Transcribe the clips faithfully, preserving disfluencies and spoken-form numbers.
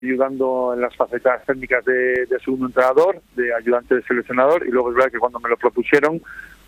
ayudando en las facetas técnicas de, de segundo entrenador, de ayudante de seleccionador, y luego es verdad que cuando me lo propusieron,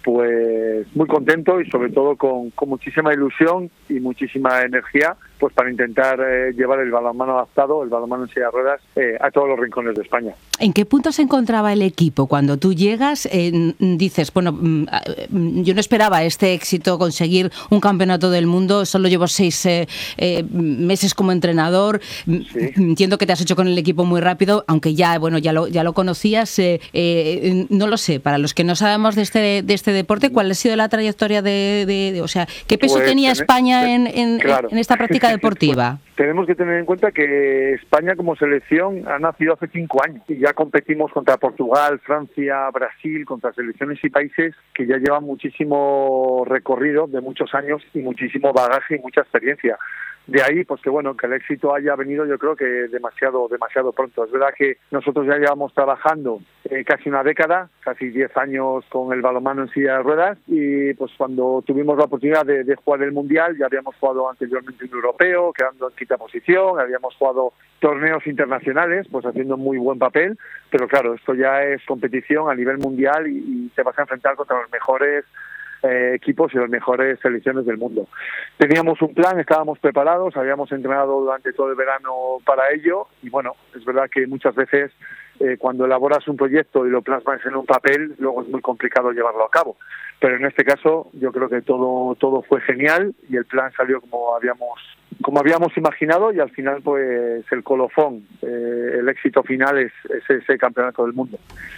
pues muy contento y sobre todo con, con muchísima ilusión y muchísima energía, pues para intentar eh, llevar el balonmano adaptado, el balonmano en silla de ruedas, eh, a todos los rincones de España. ¿En qué punto se encontraba el equipo cuando tú llegas? Eh, dices, bueno, yo no esperaba este éxito, conseguir un campeonato del mundo, solo llevo seis eh, eh, meses como entrenador, sí. Entiendo que te has hecho con el equipo muy rápido, aunque ya, bueno, ya lo, ya lo conocías, eh, eh, no lo sé, para los que no sabemos de este, de este deporte, ¿cuál ha sido la trayectoria de, de, de o sea, qué peso pues, tenía España en, en, claro. en esta práctica deportiva? Pues, tenemos que tener en cuenta que España como selección ha nacido hace cinco años y ya competimos contra Portugal, Francia, Brasil, contra selecciones y países que ya llevan muchísimo recorrido de muchos años y muchísimo bagaje y mucha experiencia. De ahí, pues que bueno, que el éxito haya venido yo creo que demasiado demasiado pronto. Es verdad que nosotros ya llevamos trabajando eh, casi una década, casi diez años con el balonmano en silla de ruedas, y pues cuando tuvimos la oportunidad de, de jugar el Mundial, ya habíamos jugado anteriormente un europeo, quedando en quinta posición, habíamos jugado torneos internacionales, pues haciendo muy buen papel, pero claro, esto ya es competición a nivel mundial y, y te vas a enfrentar contra los mejores Eh, equipos y las mejores selecciones del mundo. Teníamos un plan, estábamos preparados, habíamos entrenado durante todo el verano para ello y bueno, es verdad que muchas veces eh, cuando elaboras un proyecto y lo plasmas en un papel, luego es muy complicado llevarlo a cabo. Pero en este caso yo creo que todo todo fue genial y el plan salió como habíamos como habíamos imaginado y al final pues el colofón, eh, el éxito final es, es ese campeonato del mundo.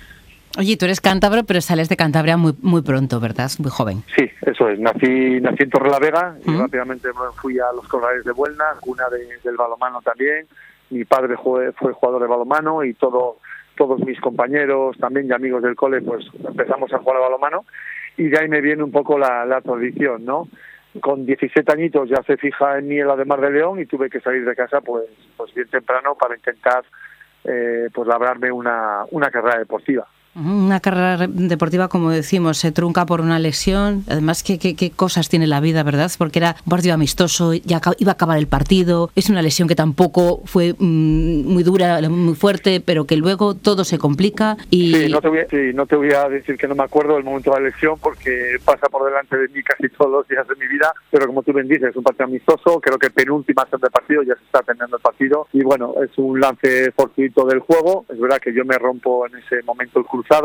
Oye, tú eres cántabro, pero sales de Cantabria muy muy pronto, ¿verdad? Muy joven. Sí, eso es. Nací, nací en Torrelavega y ¿Mm? rápidamente me fui a los Corrales de Buelna, cuna de, del balonmano también. Mi padre fue, fue jugador de balonmano y todo, todos mis compañeros también y amigos del cole, pues empezamos a jugar a balonmano y de ahí me viene un poco la, la tradición, ¿no? Con diecisiete añitos ya se fija en mí el Ademar de León y tuve que salir de casa pues, pues bien temprano para intentar eh, pues labrarme una, una carrera deportiva. Una carrera deportiva, como decimos, se trunca por una lesión. Además, ¿qué, qué, qué cosas tiene la vida, verdad? Porque era un partido amistoso, ya iba a acabar el partido. Es una lesión que tampoco fue mmm, muy dura, muy fuerte, pero que luego todo se complica. Y... Sí, no te voy a, sí, no te voy a decir que no me acuerdo del momento de la lesión, porque pasa por delante de mí casi todos los días de mi vida. Pero como tú bien dices, es un partido amistoso. Creo que penúltima acción del partido, ya se está terminando el partido. Y bueno, es un lance fortuito del juego. Es verdad que yo me rompo en ese momento el cruzado.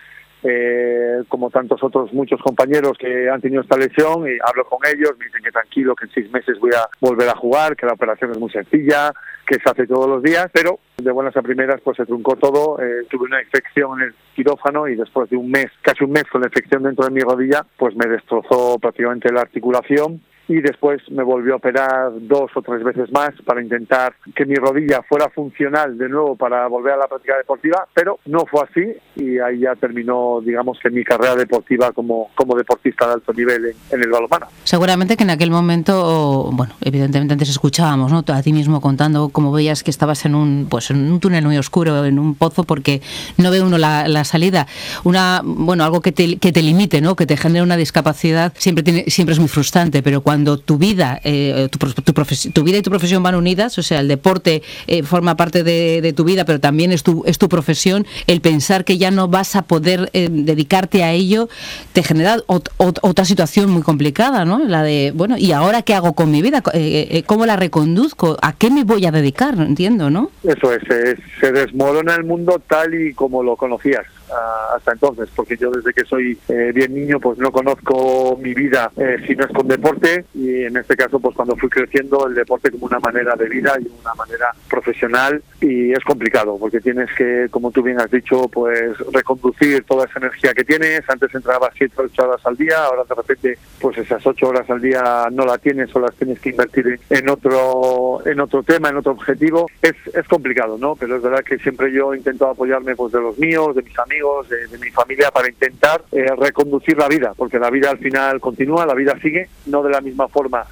Eh, como tantos otros muchos compañeros que han tenido esta lesión, y hablo con ellos, me dicen que tranquilo, que en seis meses voy a volver a jugar, que la operación es muy sencilla, que se hace todos los días, pero de buenas a primeras pues se truncó todo. Eh, tuve una infección en el quirófano y después de un mes, casi un mes con la infección dentro de mi rodilla, pues me destrozó prácticamente la articulación. Y después me volvió a operar dos o tres veces más para intentar que mi rodilla fuera funcional de nuevo para volver a la práctica deportiva, pero no fue así y ahí ya terminó, digamos, que mi carrera deportiva como, como deportista de alto nivel en, en el balonmano. Seguramente que en aquel momento, bueno, evidentemente antes escuchábamos, ¿no?, a ti mismo contando cómo veías que estabas en un, pues en un túnel muy oscuro, en un pozo, porque no ve uno la, la salida. Una, bueno, algo que te, que te limite, ¿no?, que te genere una discapacidad, siempre tiene, siempre es muy frustrante, pero cuando Cuando tu vida, eh, tu, tu, profes- tu vida y tu profesión van unidas, o sea, el deporte eh, forma parte de, de tu vida, pero también es tu, es tu profesión, el pensar que ya no vas a poder eh, dedicarte a ello, te genera ot- ot- otra situación muy complicada, ¿no? La de, bueno, ¿y ahora qué hago con mi vida? Eh, eh, ¿Cómo la reconduzco? ¿A qué me voy a dedicar? No entiendo, ¿no? Eso es, es se desmorona el mundo tal y como lo conocías hasta entonces, porque yo desde que soy eh, bien niño pues no conozco mi vida eh, si no es con deporte, y en este caso pues cuando fui creciendo el deporte como una manera de vida y una manera profesional, y es complicado porque tienes que, como tú bien has dicho, pues reconducir toda esa energía que tienes. Antes entrabas siete o ocho horas al día, ahora de repente pues esas ocho horas al día no las tienes o las tienes que invertir en otro en otro tema, en otro objetivo. Es, es complicado, ¿no? Pero es verdad que siempre yo intento apoyarme pues de los míos, de mis amigos, De, de mi familia, para intentar eh, reconducir la vida, porque la vida al final continúa, la vida sigue, no de la misma forma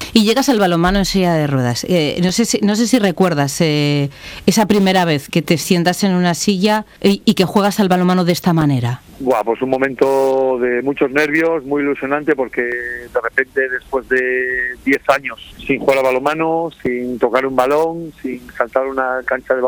Y llegas al balonmano en silla de ruedas. Eh, no sé si, no sé si recuerdas eh, esa primera vez que te sientas en una silla y, y que juegas al balonmano de esta manera. Buah, pues un momento de muchos nervios, muy ilusionante, porque de repente, después de diez años sin jugar al balonmano, sin tocar un balón, sin saltar una cancha de balonmano,